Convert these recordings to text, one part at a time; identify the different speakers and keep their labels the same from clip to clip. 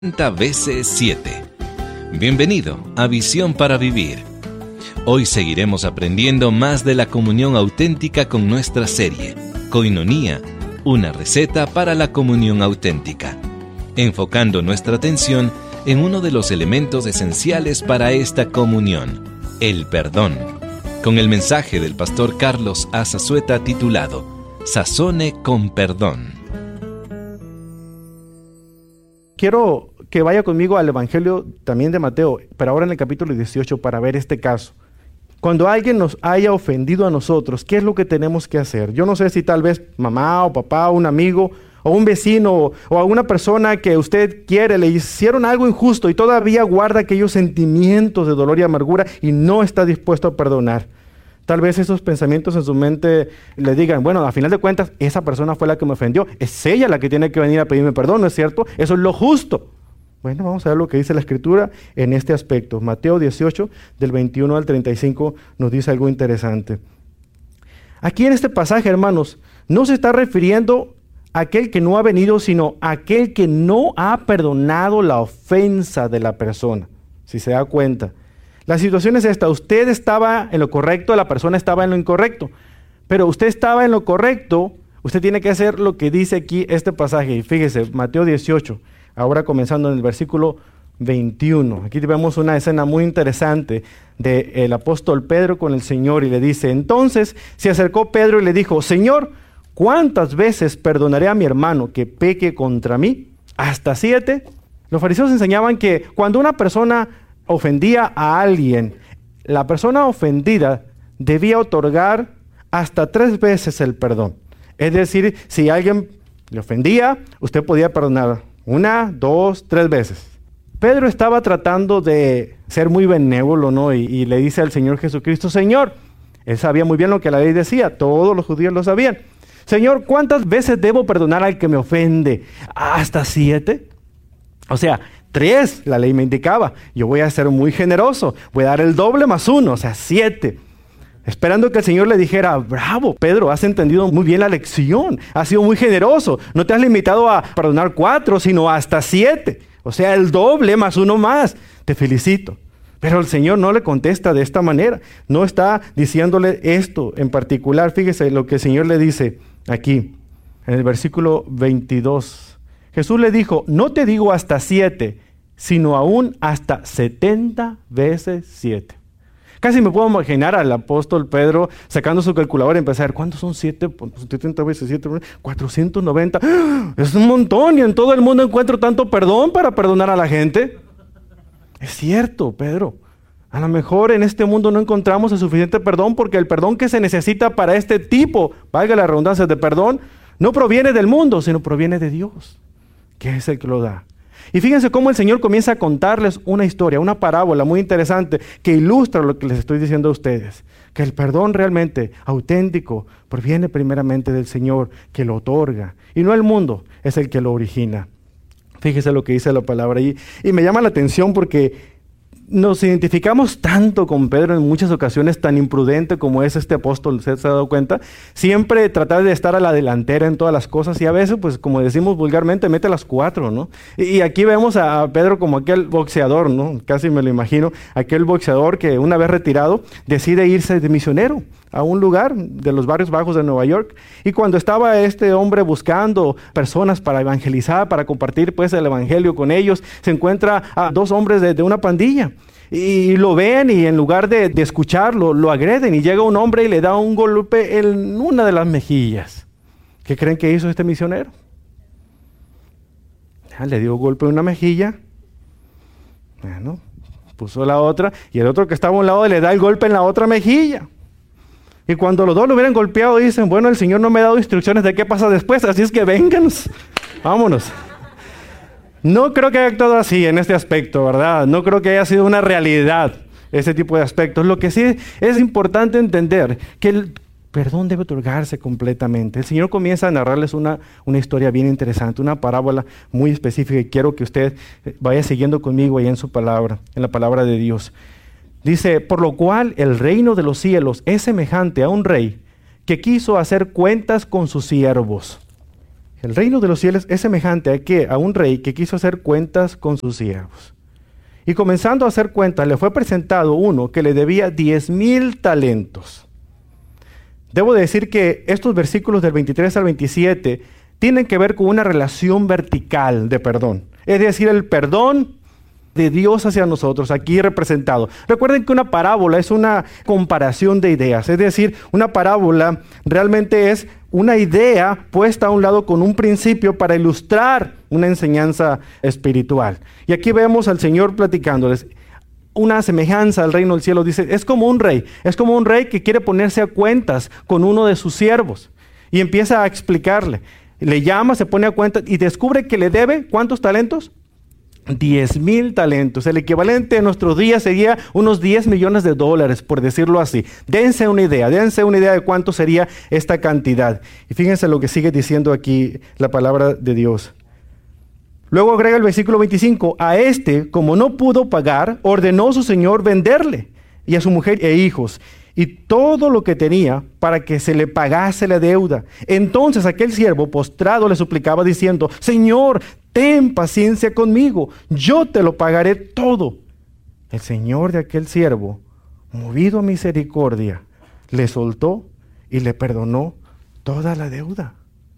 Speaker 1: veces 7. Bienvenido a Visión para Vivir. Hoy seguiremos aprendiendo más de la comunión auténtica con nuestra serie, Koinonía, una receta para la comunión auténtica, enfocando nuestra atención en uno de los elementos esenciales para esta comunión, el perdón, con el mensaje del pastor Carlos Azazueta titulado Sazone con Perdón.
Speaker 2: Quiero que vaya conmigo al Evangelio también de Mateo, pero ahora en el capítulo 18 para ver este caso. Cuando alguien nos haya ofendido a nosotros, ¿qué es lo que tenemos que hacer? Yo no sé si tal vez mamá o papá, o un amigo o un vecino o alguna persona que usted quiere le hicieron algo injusto y todavía guarda aquellos sentimientos de dolor y amargura y no está dispuesto a perdonar. Tal vez esos pensamientos en su mente le digan, bueno, a final de cuentas, esa persona fue la que me ofendió. Es ella la que tiene que venir a pedirme perdón, ¿no es cierto? Eso es lo justo. Bueno, vamos a ver lo que dice la Escritura en este aspecto. Mateo 18, del 21 al 35, nos dice algo interesante. Aquí en este pasaje, hermanos, no se está refiriendo a aquel que no ha venido, sino a aquel que no ha perdonado la ofensa de la persona, si se da cuenta. La situación es esta: usted estaba en lo correcto, la persona estaba en lo incorrecto, pero usted estaba en lo correcto, usted tiene que hacer lo que dice aquí este pasaje. Y fíjese, Mateo 18, ahora comenzando en el versículo 21. Aquí vemos una escena muy interesante del apóstol Pedro con el Señor y le dice, entonces se acercó Pedro y le dijo, Señor, ¿cuántas veces perdonaré a mi hermano que peque contra mí? ¿Hasta 7? Los fariseos enseñaban que cuando una persona ofendía a alguien, la persona ofendida debía otorgar hasta 3 veces el perdón. Es decir, si alguien le ofendía, usted podía perdonar 1, 2, 3 veces. Pedro estaba tratando de ser muy benévolo, ¿no? Y le dice al Señor Jesucristo, Señor, él sabía muy bien lo que la ley decía, todos los judíos lo sabían. Señor, ¿cuántas veces debo perdonar al que me ofende? ¿Hasta 7? O sea, 3, la ley me indicaba. Yo voy a ser muy generoso, voy a dar el doble más 1, o sea, 7. Esperando que el Señor le dijera, bravo, Pedro, has entendido muy bien la lección, has sido muy generoso, no te has limitado a perdonar 4, sino hasta 7, o sea, el doble más 1 más, te felicito. Pero el Señor no le contesta de esta manera, no está diciéndole esto en particular. Fíjese lo que el Señor le dice aquí, en el versículo 22. Jesús le dijo, no te digo hasta 7, sino aún hasta 70 veces 7. Casi me puedo imaginar al apóstol Pedro sacando su calculadora y empezar, ¿cuántos son 7? 70 veces 7, 490. ¡Ah! Es un montón y en todo el mundo encuentro tanto perdón para perdonar a la gente. Es cierto, Pedro. A lo mejor en este mundo no encontramos el suficiente perdón porque el perdón que se necesita para este tipo, valga la redundancia de perdón, no proviene del mundo, sino proviene de Dios, que es el que lo da. Y fíjense cómo el Señor comienza a contarles una historia, una parábola muy interesante que ilustra lo que les estoy diciendo a ustedes. Que el perdón realmente auténtico proviene primeramente del Señor que lo otorga. Y no el mundo es el que lo origina. Fíjese lo que dice la palabra ahí. Y me llama la atención porque nos identificamos tanto con Pedro en muchas ocasiones, tan imprudente como es este apóstol, ¿usted se ha dado cuenta? Siempre tratar de estar a la delantera en todas las cosas y a veces, pues como decimos vulgarmente, mete las 4, ¿no? Y aquí vemos a Pedro como aquel boxeador, ¿no? Casi me lo imagino, aquel boxeador que una vez retirado decide irse de misionero a un lugar de los barrios bajos de Nueva York. Y cuando estaba este hombre buscando personas para evangelizar, para compartir pues el evangelio con ellos, se encuentra a 2 hombres de una pandilla. Y lo ven y en lugar de escucharlo, lo agreden. Y llega un hombre y le da un golpe en una de las mejillas. ¿Qué creen que hizo este misionero? Le dio un golpe en una mejilla. Bueno, puso la otra. Y el otro que estaba a un lado le da el golpe en la otra mejilla. Y cuando los dos lo hubieran golpeado, dicen, bueno, el Señor no me ha dado instrucciones de qué pasa después, así es que vénganos, vámonos. No creo que haya actuado así en este aspecto, ¿verdad? No creo que haya sido una realidad ese tipo de aspectos. Lo que sí es importante entender que el perdón debe otorgarse completamente. El Señor comienza a narrarles una historia bien interesante, una parábola muy específica y quiero que usted vaya siguiendo conmigo ahí en su palabra, en la palabra de Dios. Dice, por lo cual el reino de los cielos es semejante a un rey que quiso hacer cuentas con sus siervos. El reino de los cielos es semejante a un rey que quiso hacer cuentas con sus siervos. Y comenzando a hacer cuentas, le fue presentado uno que le debía 10,000 talentos. Debo decir que estos versículos del 23 al 27 tienen que ver con una relación vertical de perdón. Es decir, el perdón de Dios hacia nosotros, aquí representado. Recuerden que una parábola es una comparación de ideas. Es decir, una parábola realmente es una idea puesta a un lado con un principio para ilustrar una enseñanza espiritual. Y aquí vemos al Señor platicándoles una semejanza al reino del cielo. Dice, es como un rey que quiere ponerse a cuentas con uno de sus siervos. Y empieza a explicarle. Le llama, se pone a cuentas y descubre que le debe, ¿cuántos talentos? 10,000 talentos. El equivalente en nuestros días sería unos 10 millones de dólares, por decirlo así. Dense una idea de cuánto sería esta cantidad. Y fíjense lo que sigue diciendo aquí la palabra de Dios. Luego agrega el versículo 25, a este, como no pudo pagar, ordenó su señor venderle, y a su mujer e hijos, y todo lo que tenía, para que se le pagase la deuda. Entonces aquel siervo postrado le suplicaba diciendo, Señor, ten paciencia conmigo, yo te lo pagaré todo. El señor de aquel siervo, movido a misericordia, le soltó y le perdonó toda la deuda.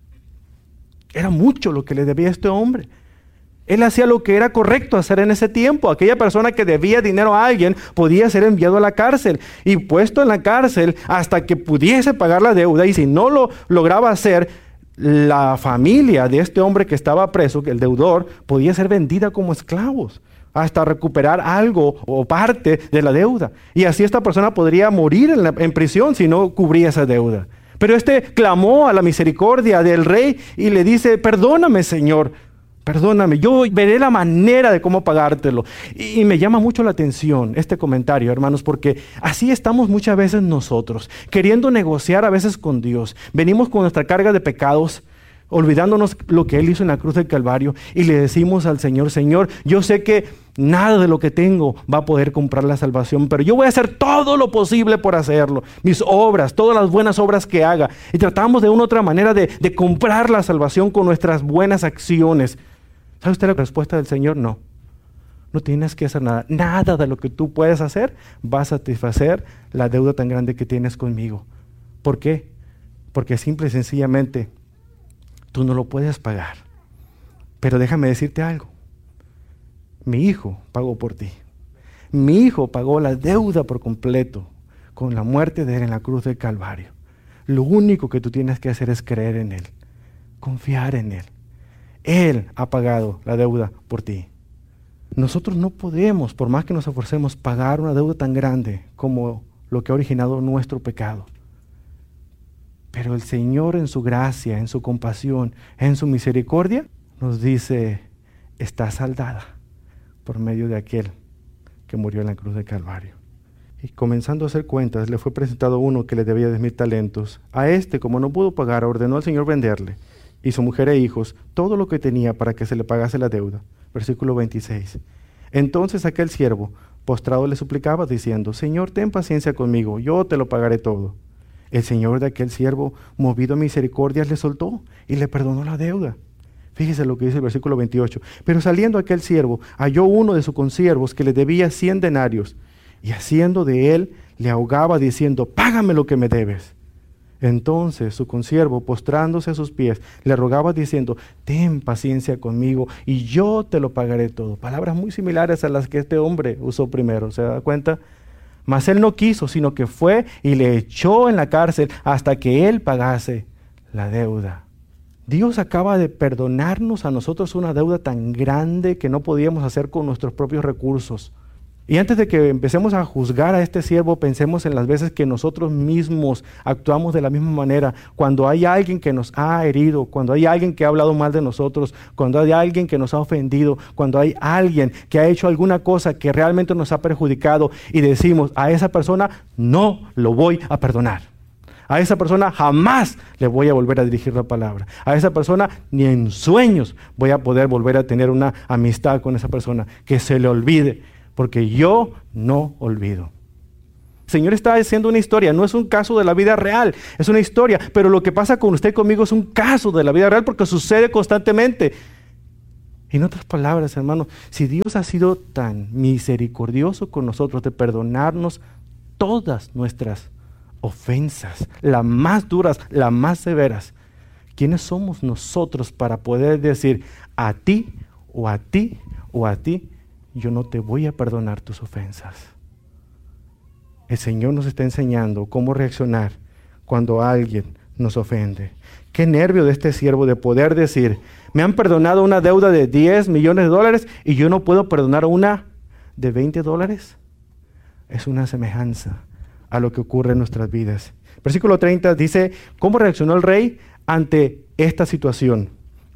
Speaker 2: Era mucho lo que le debía a este hombre. Él hacía lo que era correcto hacer en ese tiempo. Aquella persona que debía dinero a alguien podía ser enviado a la cárcel y puesto en la cárcel hasta que pudiese pagar la deuda, y si no lo lograba hacer, la familia de este hombre que estaba preso, el deudor, podía ser vendida como esclavos hasta recuperar algo o parte de la deuda. Y así esta persona podría morir en prisión si no cubría esa deuda. Pero este clamó a la misericordia del rey y le dice, perdóname, Señor, perdóname, yo veré la manera de cómo pagártelo. Y me llama mucho la atención este comentario, hermanos, porque así estamos muchas veces nosotros, queriendo negociar a veces con Dios. Venimos con nuestra carga de pecados, olvidándonos lo que Él hizo en la cruz del Calvario, y le decimos al Señor, Señor, yo sé que nada de lo que tengo va a poder comprar la salvación, pero yo voy a hacer todo lo posible por hacerlo. Mis obras, todas las buenas obras que haga. Y tratamos de una u otra manera de comprar la salvación con nuestras buenas acciones. ¿Sabe usted la respuesta del Señor? No. No tienes que hacer nada. Nada de lo que tú puedes hacer va a satisfacer la deuda tan grande que tienes conmigo. ¿Por qué? Porque simple y sencillamente tú no lo puedes pagar. Pero déjame decirte algo. Mi hijo pagó por ti. Mi hijo pagó la deuda por completo con la muerte de Él en la cruz del Calvario. Lo único que tú tienes que hacer es creer en Él, confiar en Él. Él ha pagado la deuda por ti. Nosotros no podemos, por más que nos esforcemos, pagar una deuda tan grande como lo que ha originado nuestro pecado. Pero el Señor, en su gracia, en su compasión, en su misericordia, nos dice, está saldada por medio de aquel que murió en la cruz del Calvario. Y comenzando a hacer cuentas, le fue presentado uno que le debía 10,000 talentos. A este, como no pudo pagar, ordenó al Señor venderle, y su mujer e hijos, todo lo que tenía para que se le pagase la deuda. Versículo 26. Entonces aquel siervo, postrado, le suplicaba, diciendo, Señor, ten paciencia conmigo, yo te lo pagaré todo. El señor de aquel siervo, movido a misericordia, le soltó y le perdonó la deuda. Fíjese lo que dice el versículo 28. Pero saliendo aquel siervo, halló uno de sus consiervos que le debía 100 denarios, y haciendo de él, le ahogaba, diciendo, págame lo que me debes. Entonces su consiervo, postrándose a sus pies, le rogaba diciendo, ten paciencia conmigo y yo te lo pagaré todo. Palabras muy similares a las que este hombre usó primero, ¿se da cuenta? Mas él no quiso, sino que fue y le echó en la cárcel hasta que él pagase la deuda. Dios acaba de perdonarnos a nosotros una deuda tan grande que no podíamos hacer con nuestros propios recursos. Y antes de que empecemos a juzgar a este siervo, pensemos en las veces que nosotros mismos actuamos de la misma manera. Cuando hay alguien que nos ha herido, cuando hay alguien que ha hablado mal de nosotros, cuando hay alguien que nos ha ofendido, cuando hay alguien que ha hecho alguna cosa que realmente nos ha perjudicado y decimos, a esa persona no lo voy a perdonar. A esa persona jamás le voy a volver a dirigir la palabra. A esa persona ni en sueños voy a poder volver a tener una amistad con esa persona. Que se le olvide. Porque yo no olvido. Señor está haciendo una historia, no es un caso de la vida real, es una historia, pero lo que pasa con usted y conmigo es un caso de la vida real porque sucede constantemente. En otras palabras, hermano, si Dios ha sido tan misericordioso con nosotros de perdonarnos todas nuestras ofensas, las más duras, las más severas, ¿quiénes somos nosotros para poder decir a ti o a ti o a ti, yo no te voy a perdonar tus ofensas? El Señor nos está enseñando cómo reaccionar cuando alguien nos ofende. Qué nervio de este siervo de poder decir, me han perdonado una deuda de 10 millones de dólares y yo no puedo perdonar una de 20 dólares. Es una semejanza a lo que ocurre en nuestras vidas. Versículo 30 dice, ¿cómo reaccionó el rey ante esta situación?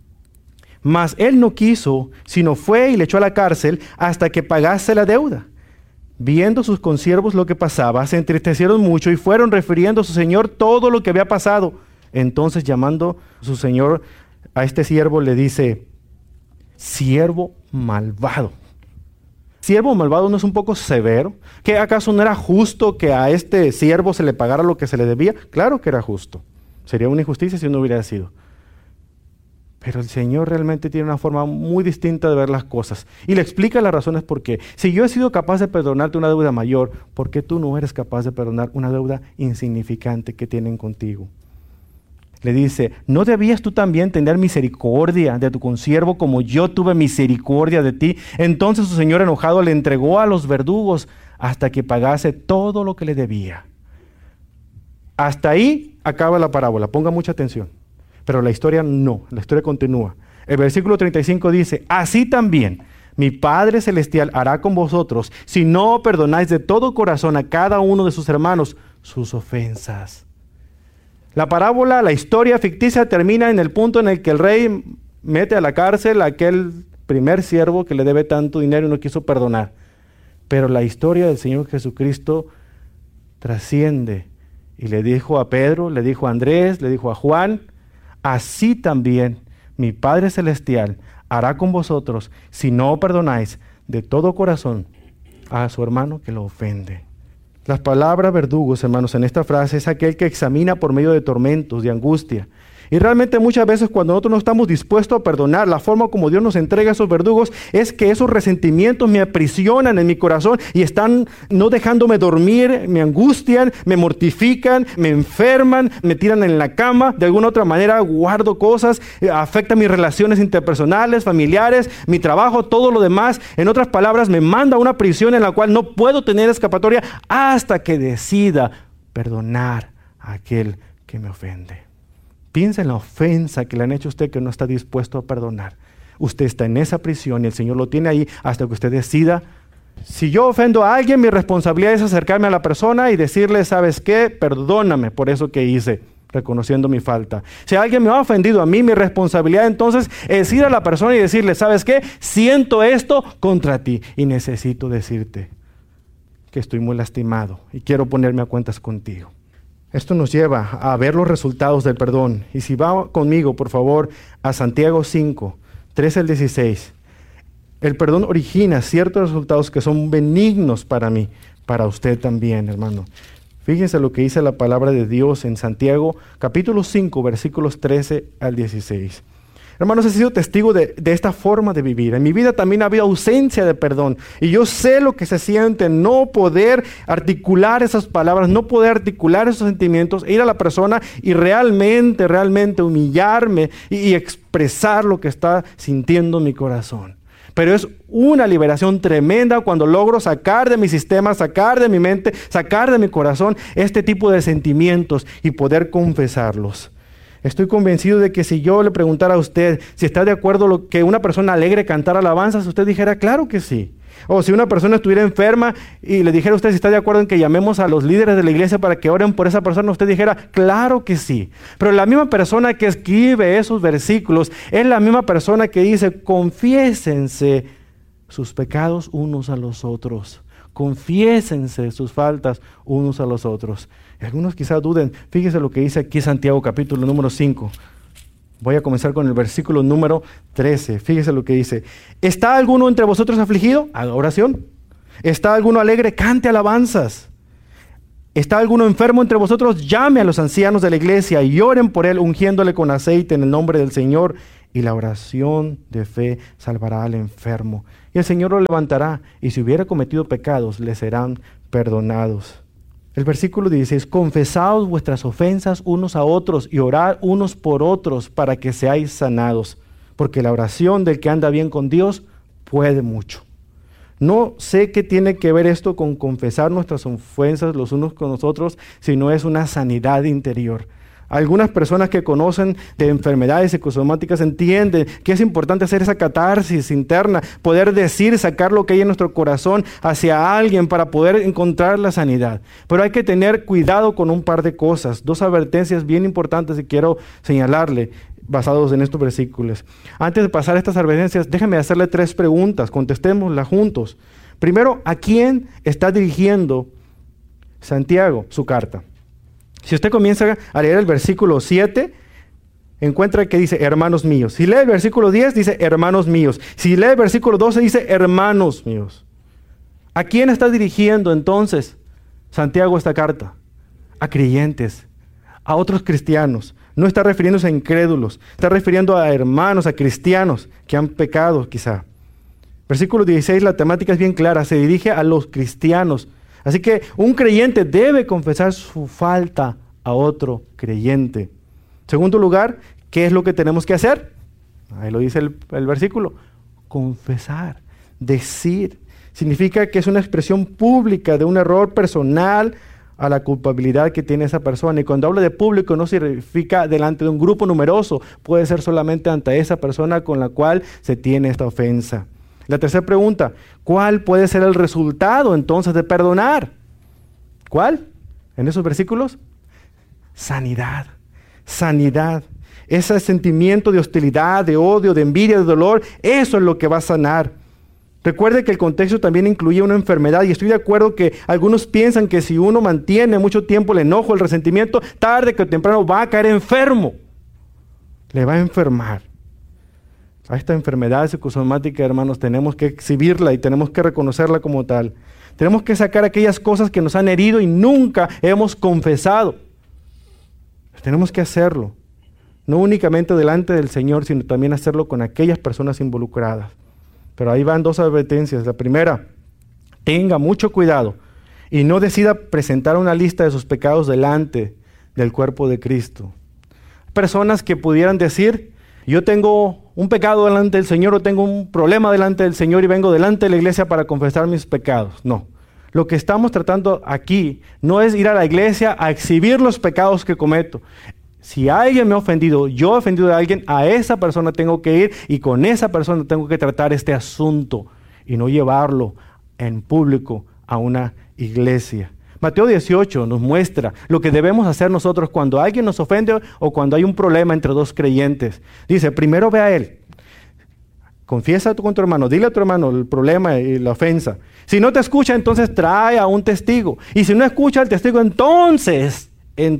Speaker 2: Mas él no quiso, sino fue y le echó a la cárcel hasta que pagase la deuda. Viendo sus consiervos lo que pasaba, se entristecieron mucho y fueron refiriendo a su señor todo lo que había pasado. Entonces, llamando a su señor, a este siervo le dice, siervo malvado. ¿Siervo malvado no es un poco severo? ¿Que acaso no era justo que a este siervo se le pagara lo que se le debía? Claro que era justo. Sería una injusticia si no hubiera sido. Pero el Señor realmente tiene una forma muy distinta de ver las cosas. Y le explica las razones por qué. Si yo he sido capaz de perdonarte una deuda mayor, ¿por qué tú no eres capaz de perdonar una deuda insignificante que tienen contigo? Le dice, ¿no debías tú también tener misericordia de tu consiervo como yo tuve misericordia de ti? Entonces su señor enojado le entregó a los verdugos hasta que pagase todo lo que le debía. Hasta ahí acaba la parábola, ponga mucha atención. Pero la historia no, la historia continúa. El versículo 35 dice, así también mi Padre Celestial hará con vosotros si no perdonáis de todo corazón a cada uno de sus hermanos sus ofensas. La parábola, la historia ficticia termina en el punto en el que el rey mete a la cárcel a aquel primer siervo que le debe tanto dinero y no quiso perdonar. Pero la historia del Señor Jesucristo trasciende y le dijo a Pedro, le dijo a Andrés, le dijo a Juan, así también mi Padre Celestial hará con vosotros si no perdonáis de todo corazón a su hermano que lo ofende. Las palabras verdugos, hermanos, en esta frase es aquel que examina por medio de tormentos, de angustia. Y realmente muchas veces cuando nosotros no estamos dispuestos a perdonar, la forma como Dios nos entrega a esos verdugos es que esos resentimientos me aprisionan en mi corazón y están no dejándome dormir, me angustian, me mortifican, me enferman, me tiran en la cama, de alguna otra manera guardo cosas, afecta mis relaciones interpersonales, familiares, mi trabajo, todo lo demás. En otras palabras, me manda a una prisión en la cual no puedo tener escapatoria hasta que decida perdonar a aquel que me ofende. Piensa en la ofensa que le han hecho a usted que no está dispuesto a perdonar. Usted está en esa prisión y el Señor lo tiene ahí hasta que usted decida. Si yo ofendo a alguien, mi responsabilidad es acercarme a la persona y decirle, ¿sabes qué? Perdóname por eso que hice, reconociendo mi falta. Si alguien me ha ofendido a mí, mi responsabilidad entonces es ir a la persona y decirle, ¿sabes qué? Siento esto contra ti y necesito decirte que estoy muy lastimado y quiero ponerme a cuentas contigo. Esto nos lleva a ver los resultados del perdón. Y si va conmigo, por favor, a Santiago 5, 13 al 16. El perdón origina ciertos resultados que son benignos para mí, para usted también, hermano. Fíjense lo que dice la palabra de Dios en Santiago, capítulo 5, versículos 13 al 16. Hermanos, he sido testigo de esta forma de vivir. En mi vida también ha habido ausencia de perdón. Y yo sé lo que se siente no poder articular esas palabras, no poder articular esos sentimientos, ir a la persona y realmente humillarme y expresar lo que está sintiendo mi corazón. Pero es una liberación tremenda cuando logro sacar de mi sistema, sacar de mi mente, sacar de mi corazón este tipo de sentimientos y poder confesarlos. Estoy convencido de que si yo le preguntara a usted si está de acuerdo lo que una persona alegre cantara alabanzas, usted dijera, claro que sí. O si una persona estuviera enferma y le dijera a usted si está de acuerdo en que llamemos a los líderes de la iglesia para que oren por esa persona, usted dijera, claro que sí. Pero la misma persona que escribe esos versículos es la misma persona que dice, confiésense sus pecados unos a los otros. Confiésense sus faltas unos a los otros. Y algunos quizás duden. Fíjese lo que dice aquí Santiago capítulo número 5. Voy a comenzar con el versículo número 13. Fíjese lo que dice. ¿Está alguno entre vosotros afligido? Haga oración. ¿Está alguno alegre? Cante alabanzas. ¿Está alguno enfermo entre vosotros? Llame a los ancianos de la iglesia y oren por él, ungiéndole con aceite en el nombre del Señor. Y la oración de fe salvará al enfermo. Y el Señor lo levantará, y si hubiera cometido pecados, le serán perdonados. El versículo 16, confesaos vuestras ofensas unos a otros y orad unos por otros para que seáis sanados, porque la oración del que anda bien con Dios puede mucho. No sé qué tiene que ver esto con confesar nuestras ofensas los unos con los otros, si no es una sanidad interior. Algunas personas que conocen de enfermedades psicosomáticas entienden que es importante hacer esa catarsis interna, poder decir, sacar lo que hay en nuestro corazón hacia alguien para poder encontrar la sanidad. Pero hay que tener cuidado con un par de cosas, 2 advertencias bien importantes que quiero señalarle basados en estos versículos. Antes de pasar a estas advertencias, déjame hacerle 3 preguntas, contestémoslas juntos. Primero, ¿a quién está dirigiendo Santiago su carta? Si usted comienza a leer el versículo 7, encuentra que dice hermanos míos. Si lee el versículo 10, dice hermanos míos. Si lee el versículo 12, dice hermanos míos. ¿A quién está dirigiendo entonces Santiago esta carta? A creyentes, a otros cristianos. No está refiriéndose a incrédulos, está refiriendo a hermanos, a cristianos que han pecado quizá. Versículo 16, la temática es bien clara, se dirige a los cristianos. Así que un creyente debe confesar su falta a otro creyente. Segundo lugar, ¿qué es lo que tenemos que hacer? Ahí lo dice el versículo. Confesar, decir. Significa que es una expresión pública de un error personal a la culpabilidad que tiene esa persona. Y cuando hablo de público no significa delante de un grupo numeroso. Puede ser solamente ante esa persona con la cual se tiene esta ofensa. La tercera pregunta, ¿cuál puede ser el resultado entonces de perdonar? ¿Cuál? En esos versículos, sanidad, sanidad. Ese sentimiento de hostilidad, de odio, de envidia, de dolor, eso es lo que va a sanar. Recuerde que el contexto también incluía una enfermedad y estoy de acuerdo que algunos piensan que si uno mantiene mucho tiempo el enojo, el resentimiento, tarde que temprano va a caer enfermo. Le va a enfermar. A esta enfermedad psicosomática, hermanos, tenemos que exhibirla y tenemos que reconocerla como tal. Tenemos que sacar aquellas cosas que nos han herido y nunca hemos confesado. Tenemos que hacerlo. No únicamente delante del Señor, sino también hacerlo con aquellas personas involucradas. Pero ahí van 2 advertencias. La primera, tenga mucho cuidado y no decida presentar una lista de sus pecados delante del cuerpo de Cristo. Personas que pudieran decir, yo tengo un pecado delante del Señor o tengo un problema delante del Señor y vengo delante de la iglesia para confesar mis pecados. No. Lo que estamos tratando aquí no es ir a la iglesia a exhibir los pecados que cometo. Si alguien me ha ofendido, yo he ofendido a alguien, a esa persona tengo que ir y con esa persona tengo que tratar este asunto y no llevarlo en público a una iglesia. Mateo 18 nos muestra lo que debemos hacer nosotros cuando alguien nos ofende o cuando hay un problema entre 2 creyentes. Dice, primero ve a él. Confiesa con tu hermano, dile a tu hermano el problema y la ofensa. Si no te escucha, entonces trae a un testigo. Y si no escucha al testigo, entonces,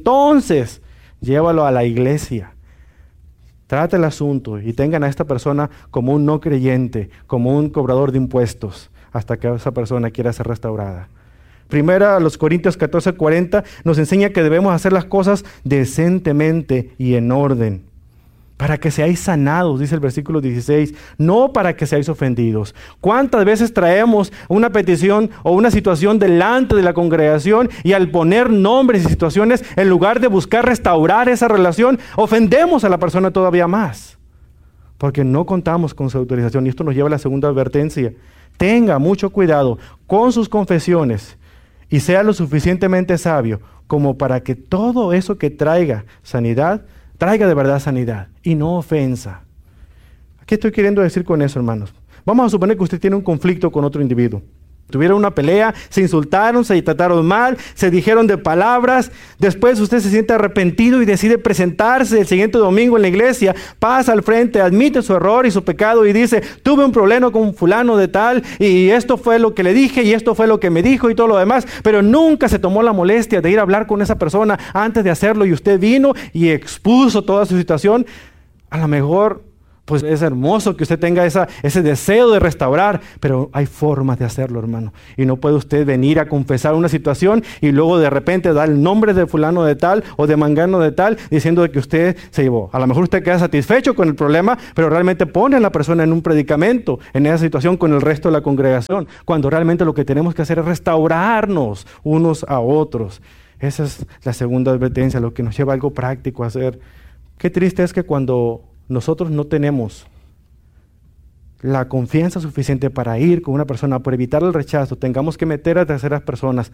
Speaker 2: llévalo a la iglesia. Trata el asunto y tengan a esta persona como un no creyente, como un cobrador de impuestos, hasta que esa persona quiera ser restaurada. Primera a los Corintios 14:40 nos enseña que debemos hacer las cosas decentemente y en orden. Para que seáis sanados, dice el versículo 16, no para que seáis ofendidos. ¿Cuántas veces traemos una petición o una situación delante de la congregación y al poner nombres y situaciones, en lugar de buscar restaurar esa relación, ofendemos a la persona todavía más? Porque no contamos con su autorización. Y esto nos lleva a la segunda advertencia. Tenga mucho cuidado con sus confesiones y sea lo suficientemente sabio como para que todo eso que traiga sanidad, traiga de verdad sanidad y no ofensa. ¿Qué estoy queriendo decir con eso, hermanos? Vamos a suponer que usted tiene un conflicto con otro individuo. Tuvieron una pelea, se insultaron, se trataron mal, se dijeron de palabras. Después usted se siente arrepentido y decide presentarse el siguiente domingo en la iglesia. Pasa al frente, admite su error y su pecado y dice, tuve un problema con fulano de tal y esto fue lo que le dije y esto fue lo que me dijo y todo lo demás. Pero nunca se tomó la molestia de ir a hablar con esa persona antes de hacerlo y usted vino y expuso toda su situación. A lo mejor Pues es hermoso que usted tenga ese deseo de restaurar, pero hay formas de hacerlo, hermano. Y no puede usted venir a confesar una situación y luego de repente dar el nombre de fulano de tal o de mangano de tal, diciendo de que usted se llevó. A lo mejor usted queda satisfecho con el problema, pero realmente pone a la persona en un predicamento, en esa situación con el resto de la congregación, cuando realmente lo que tenemos que hacer es restaurarnos unos a otros. Esa es la segunda advertencia, lo que nos lleva a algo práctico a hacer. Qué triste es que cuando nosotros no tenemos la confianza suficiente para ir con una persona, por evitar el rechazo, tengamos que meter a terceras personas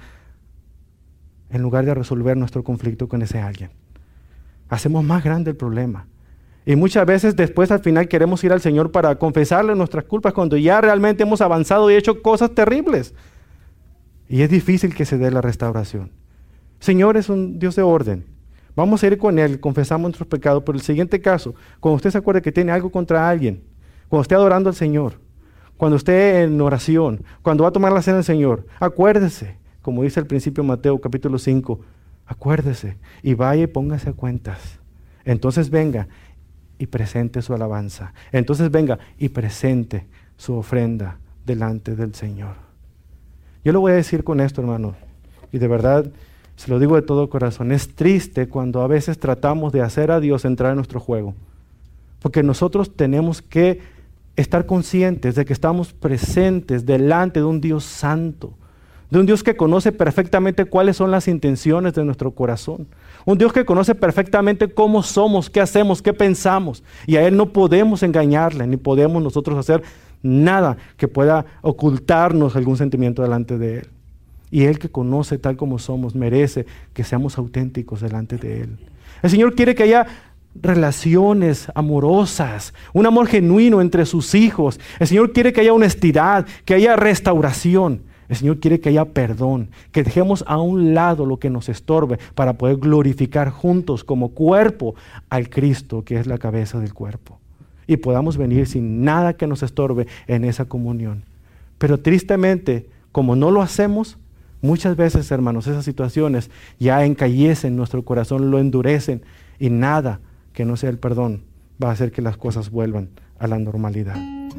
Speaker 2: en lugar de resolver nuestro conflicto con ese alguien. Hacemos más grande el problema. Y muchas veces después al final queremos ir al Señor para confesarle nuestras culpas cuando ya realmente hemos avanzado y hecho cosas terribles. Y es difícil que se dé la restauración. Señor es un Dios de orden. Vamos a ir con Él, confesamos nuestros pecados, pero el siguiente caso, cuando usted se acuerde que tiene algo contra alguien, cuando esté adorando al Señor, cuando esté en oración, cuando va a tomar la cena del Señor, acuérdese, como dice al principio Mateo capítulo 5, acuérdese y vaya y póngase a cuentas. Entonces venga y presente su alabanza. Entonces venga y presente su ofrenda delante del Señor. Yo le voy a decir con esto, hermano, y de verdad se lo digo de todo corazón, es triste cuando a veces tratamos de hacer a Dios entrar en nuestro juego, porque nosotros tenemos que estar conscientes de que estamos presentes delante de un Dios santo, de un Dios que conoce perfectamente cuáles son las intenciones de nuestro corazón, un Dios que conoce perfectamente cómo somos, qué hacemos, qué pensamos, y a Él no podemos engañarle, ni podemos nosotros hacer nada que pueda ocultarnos algún sentimiento delante de Él. Y Él que conoce tal como somos, merece que seamos auténticos delante de Él. El Señor quiere que haya relaciones amorosas, un amor genuino entre sus hijos. El Señor quiere que haya honestidad, que haya restauración. El Señor quiere que haya perdón, que dejemos a un lado lo que nos estorbe para poder glorificar juntos como cuerpo al Cristo que es la cabeza del cuerpo. Y podamos venir sin nada que nos estorbe en esa comunión. Pero tristemente, como no lo hacemos, muchas veces, hermanos, esas situaciones ya encallecen nuestro corazón, lo endurecen y nada que no sea el perdón va a hacer que las cosas vuelvan a la normalidad.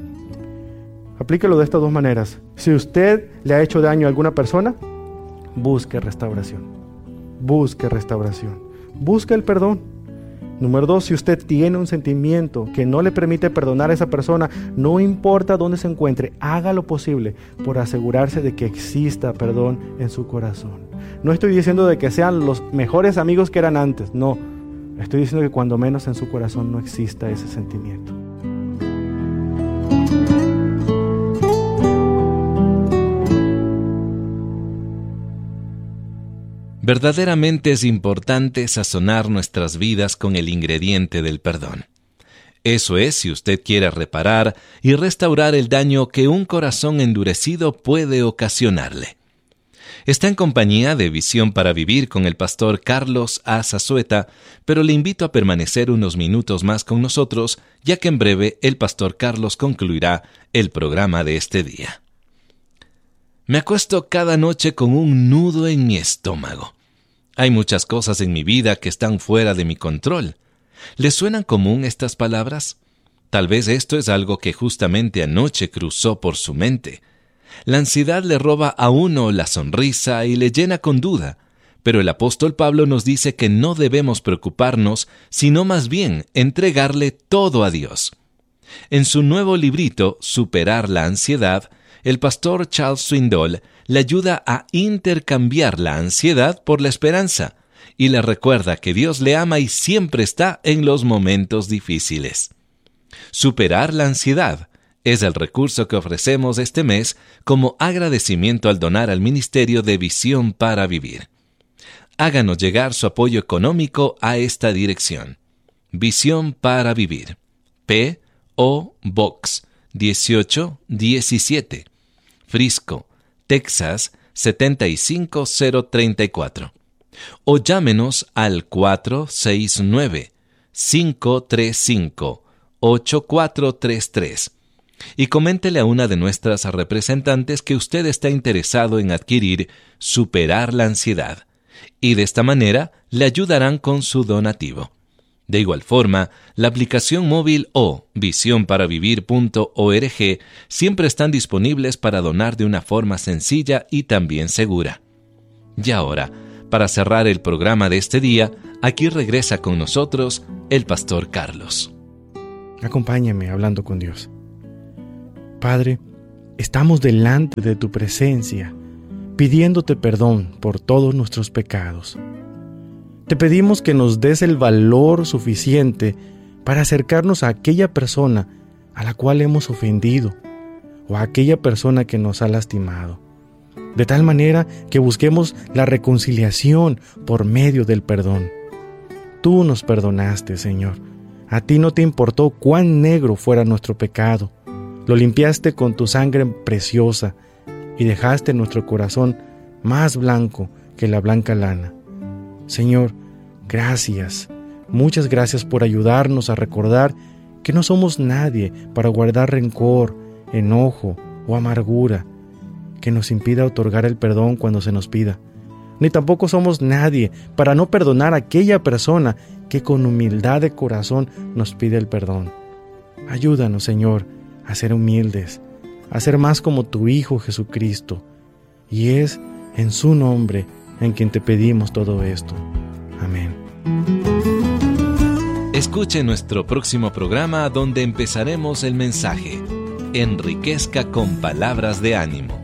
Speaker 2: Aplíquelo de estas dos maneras. Si usted le ha hecho daño a alguna persona, busque restauración. Busque restauración. Busque el perdón. Número 2, si usted tiene un sentimiento que no le permite perdonar a esa persona, no importa dónde se encuentre, haga lo posible por asegurarse de que exista perdón en su corazón. No estoy diciendo de que sean los mejores amigos que eran antes, no. Estoy diciendo que cuando menos en su corazón no exista ese sentimiento.
Speaker 1: Verdaderamente es importante sazonar nuestras vidas con el ingrediente del perdón. Eso es, si usted quiere reparar y restaurar el daño que un corazón endurecido puede ocasionarle. Está en compañía de Visión para Vivir con el pastor Carlos A. Zazueta, pero le invito a permanecer unos minutos más con nosotros, ya que en breve el pastor Carlos concluirá el programa de este día. Me acuesto cada noche con un nudo en mi estómago. Hay muchas cosas en mi vida que están fuera de mi control. ¿Les suenan común estas palabras? Tal vez esto es algo que justamente anoche cruzó por su mente. La ansiedad le roba a uno la sonrisa y le llena con duda, pero el apóstol Pablo nos dice que no debemos preocuparnos, sino más bien entregarle todo a Dios. En su nuevo librito, Superar la ansiedad, el pastor Charles Swindoll le ayuda a intercambiar la ansiedad por la esperanza y le recuerda que Dios le ama y siempre está en los momentos difíciles. Superar la ansiedad es el recurso que ofrecemos este mes como agradecimiento al donar al Ministerio de Visión para Vivir. Háganos llegar su apoyo económico a esta dirección. Visión para Vivir. P.O. Box 1817. Frisco, Texas 75034. O llámenos al 469-535-8433 y coméntele a una de nuestras representantes que usted está interesado en adquirir Superar la Ansiedad, y de esta manera le ayudarán con su donativo. De igual forma, la aplicación móvil o visionparavivir.org siempre están disponibles para donar de una forma sencilla y también segura. Y ahora, para cerrar el programa de este día, aquí regresa con nosotros el pastor Carlos.
Speaker 2: Acompáñame hablando con Dios. Padre, estamos delante de tu presencia, pidiéndote perdón por todos nuestros pecados. Te pedimos que nos des el valor suficiente para acercarnos a aquella persona a la cual hemos ofendido o a aquella persona que nos ha lastimado, de tal manera que busquemos la reconciliación por medio del perdón. Tú nos perdonaste, Señor. A ti no te importó cuán negro fuera nuestro pecado. Lo limpiaste con tu sangre preciosa y dejaste nuestro corazón más blanco que la blanca lana. Señor, gracias, muchas gracias por ayudarnos a recordar que no somos nadie para guardar rencor, enojo o amargura que nos impida otorgar el perdón cuando se nos pida. Ni tampoco somos nadie para no perdonar a aquella persona que con humildad de corazón nos pide el perdón. Ayúdanos, Señor, a ser humildes, a ser más como tu Hijo Jesucristo. Y es en su nombre en quien te pedimos todo esto. Amén.
Speaker 1: Escuche nuestro próximo programa donde empezaremos el mensaje. Enriquezca con palabras de ánimo.